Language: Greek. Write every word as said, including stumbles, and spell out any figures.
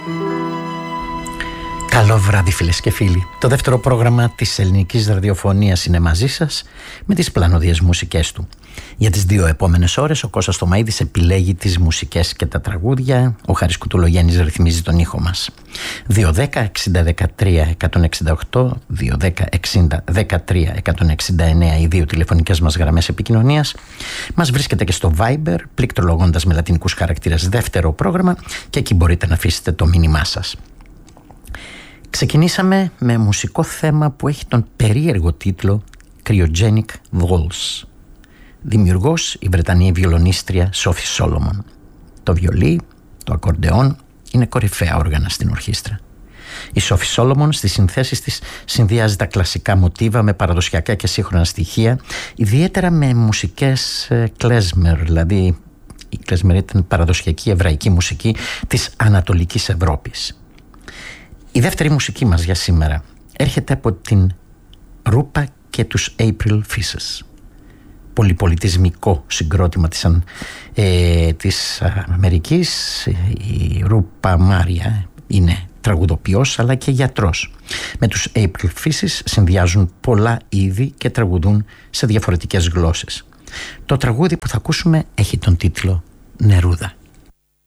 Καλό βράδυ φίλες και φίλοι. Το δεύτερο πρόγραμμα της ελληνικής ραδιοφωνίας είναι μαζί σας με τις πλανωδιές μουσικές του. Για τις δύο επόμενες ώρες ο Κώστας Θωμαΐδης επιλέγει τις μουσικές και τα τραγούδια, ο Χάρης Κουτουλογέννης ρυθμίζει τον ήχο μας. δύο δέκα εξήντα δεκατρία εκατόν εξήντα οκτώ, δύο δέκα εξήντα δεκατρία εκατόν εξήντα εννέα οι δύο τηλεφωνικές μας γραμμές επικοινωνίας. Μας βρίσκεται και στο Viber, πληκτρολογώντας με λατινικούς χαρακτήρες δεύτερο πρόγραμμα, και εκεί μπορείτε να αφήσετε το μήνυμά σας. Ξεκινήσαμε με μουσικό θέμα που έχει τον περίεργο τίτλο Cryogenic Waltz. Δημιουργός η Βρετανή βιολονίστρια Σόφι Σόλομον. Το βιολί, το ακορντεόν είναι κορυφαία όργανα στην ορχήστρα. Η Σόφι Σόλομον στις συνθέσεις της συνδυάζει τα κλασικά μοτίβα με παραδοσιακά και σύγχρονα στοιχεία, ιδιαίτερα με μουσικές κλέσμερ, δηλαδή η κλέσμερ ήταν παραδοσιακή εβραϊκή μουσική της Ανατολικής Ευρώπης. Η δεύτερη μουσική μας για σήμερα έρχεται από την Ρούπα και τους April Fishes. Πολυπολιτισμικό συγκρότημα της, ε, της Αμερικής. Η Ρούπα Μάρια είναι τραγουδοποιός αλλά και γιατρός. Με τους April Fishes συνδυάζουν πολλά είδη και τραγουδούν σε διαφορετικές γλώσσες. Το τραγούδι που θα ακούσουμε έχει τον τίτλο Νερούδα.